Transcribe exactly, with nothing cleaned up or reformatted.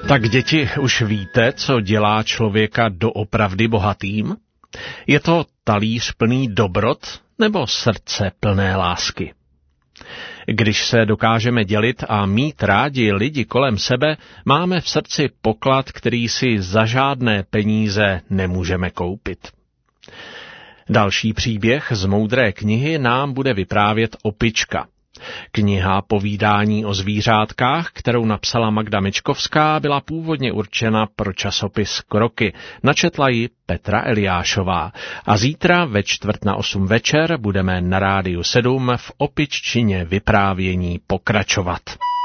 Tak děti, už víte, co dělá člověka doopravdy bohatým? Je to talíř plný dobrot nebo srdce plné lásky? Když se dokážeme dělit a mít rádi lidi kolem sebe, máme v srdci poklad, který si za žádné peníze nemůžeme koupit. Další příběh z moudré knihy nám bude vyprávět Opička. Kniha povídání o zvířátkách, kterou napsala Magda Mičkovská, byla původně určena pro časopis Kroky. Načetla ji Petra Eliášová. A zítra ve čtvrt na osm večer budeme na Rádiu sedm v Opiččině vyprávění pokračovat.